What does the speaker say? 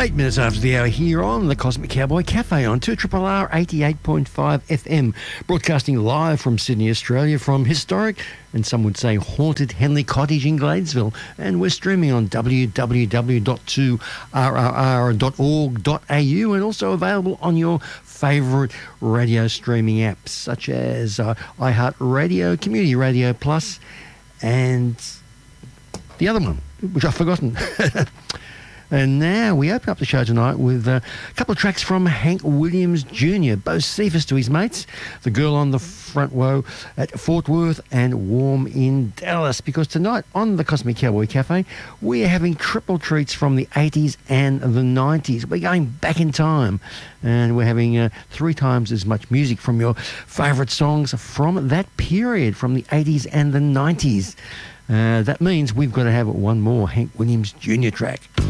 8 minutes after the hour here on the Cosmic Cowboy Cafe on 2RRR 88.5 FM, broadcasting live from Sydney, Australia, from historic and some would say haunted Henley Cottage in Gladesville, and we're streaming on www.2rrr.org.au and also available on your favourite radio streaming apps such as iHeartRadio, Community Radio Plus, and the other one, which I've forgotten. And now we open up the show tonight with a couple of tracks from Hank Williams Jr., Bo Cephas to his mates, The Girl on the Front Row at Fort Worth, and Warm in Dallas, because tonight on the Cosmic Cowboy Cafe, we're having triple treats from the 80s and the 90s. We're going back in time, and we're having 3 times as much music from your favourite songs from that period, from the 80s and the 90s. That means we've got to have one more Hank Williams Jr. track.